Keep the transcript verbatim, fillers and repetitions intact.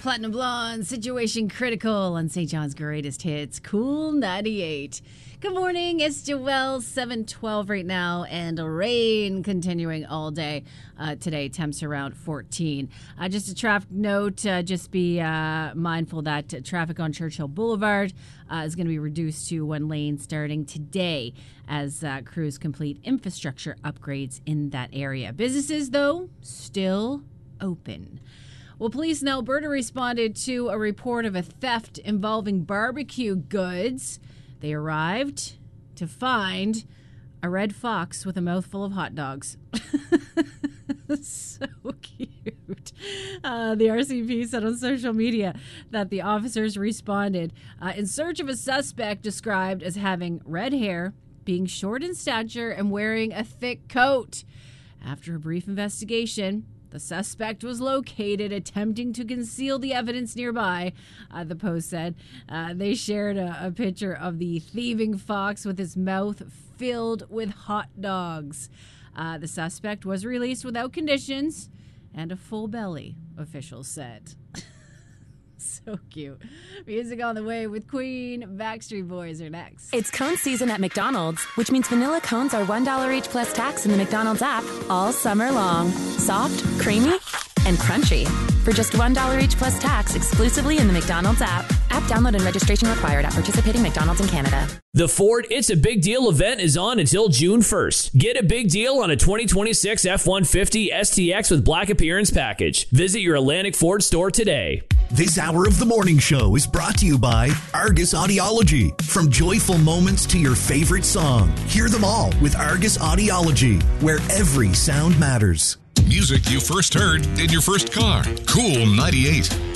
Platinum Blonde, Situation Critical on Saint John's Greatest Hits, Cool ninety-eight. Good morning, it's Joelle, seven twelve right now, and rain continuing all day uh, today, temps around fourteen. Uh, just a traffic note, uh, just be uh, mindful that uh, traffic on Churchill Boulevard uh, is going to be reduced to one lane starting today as uh, crews complete infrastructure upgrades in that area. Businesses, though, still open. Well, police in Alberta responded to a report of a theft involving barbecue goods. They arrived to find a red fox with a mouthful of hot dogs. So cute. Uh, the R C M P said on social media that the officers responded uh, in search of a suspect described as having red hair, being short in stature, and wearing a thick coat. After a brief investigation, the suspect was located attempting to conceal the evidence nearby, uh, the Post said. Uh, they shared a, a picture of the thieving fox with his mouth filled with hot dogs. Uh, the suspect was released without conditions and a full belly, officials said. So cute. Music on the way with Queen. Backstreet Boys are next. It's cone season at McDonald's, which means vanilla cones are one dollar each plus tax in the McDonald's app all summer long. Soft, creamy, and crunchy. For just one dollar each plus tax exclusively in the McDonald's app. App download and registration required at participating McDonald's in Canada. The Ford It's a Big Deal event is on until June first. Get a big deal on a twenty twenty-six F one fifty S T X with Black Appearance Package. Visit your Atlantic Ford store today. This hour of the morning show is brought to you by Argus Audiology. From joyful moments to your favorite song, hear them all with Argus Audiology, where every sound matters. Music you first heard in your first car. Cool ninety-eight.